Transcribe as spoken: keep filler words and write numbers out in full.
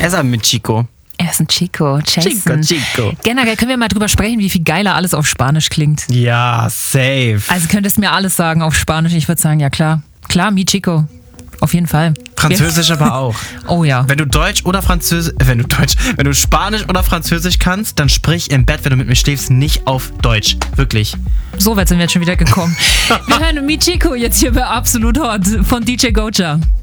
Er ist aber mit Chico. Er ist ein Chico. Jason. Chico, Chico. Generell können wir mal drüber sprechen, wie viel geiler alles auf Spanisch klingt. Ja, safe. Also könntest du mir alles sagen auf Spanisch. Ich würde sagen, ja klar. Klar, mi Chico. Auf jeden Fall. Französisch aber auch. Oh ja. Wenn du Deutsch oder Französisch, wenn du Deutsch, wenn du Spanisch oder Französisch kannst, dann sprich im Bett, wenn du mit mir schläfst, nicht auf Deutsch. Wirklich. So weit sind wir jetzt schon wieder gekommen. Wir hören Mi Chico jetzt hier bei Absolut Hot von D J Goja.